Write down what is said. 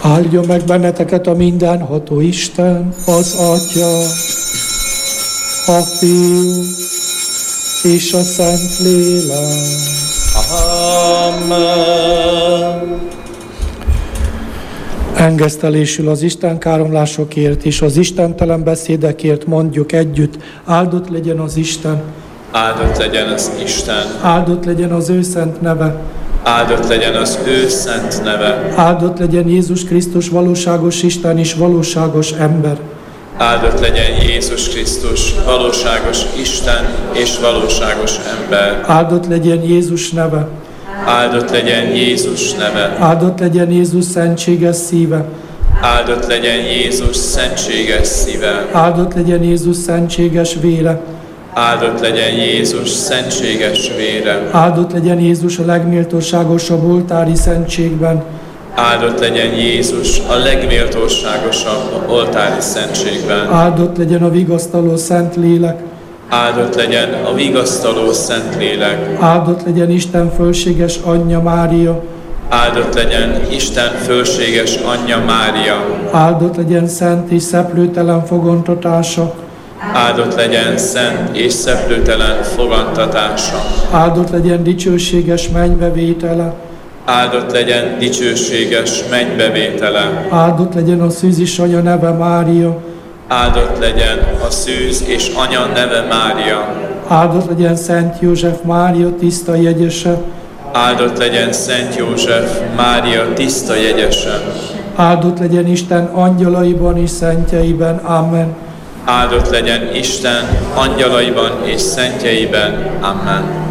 Áldjon meg benneteket a mindenható Isten, az Atya, a Fiú és a Szentlélek. Amen. Engesztelésül az Isten káromlásokért és az istentelen beszédekért mondjuk együtt, áldott legyen az Isten, Áldott legyen az Isten, áldott legyen az ő szent neve, áldott legyen az ő szent neve, áldott legyen Jézus Krisztus valóságos Isten és valóságos ember, áldott legyen Jézus Krisztus, valóságos Isten és valóságos ember, áldott legyen Jézus neve, áldott legyen Jézus neve, áldott legyen Jézus szentséges szíve, áldott legyen Jézus szentséges szíve, áldott legyen Jézus szentséges vére, áldott legyen Jézus szentséges vére, áldott legyen Jézus a legméltóságosabb oltári szentségben, áldott legyen Jézus a legméltóságosabb oltári szentségben, áldott legyen a vigasztaló szent lélek, áldott legyen a vigasztaló Szentlélek, áldott legyen Isten fölséges anyja Mária, áldott legyen Isten fölséges anyja Mária, áldott legyen szent és szeplőtelen fogantatása, áldott legyen szent és szeplőtelen fogantatása, áldott legyen dicsőséges mennybevétele, áldott legyen dicsőséges mennybevétele, áldott legyen a szűzis anya neve Mária, áldott legyen a szűz és anya neve Mária, áldott legyen Szent József Mária tiszta jegyese, áldott legyen Szent József Mária tiszta jegyese, áldott legyen Isten angyalaiban és szentjeiben. Amen. áldott legyen Isten angyalaiban és szentjeiben. Amen.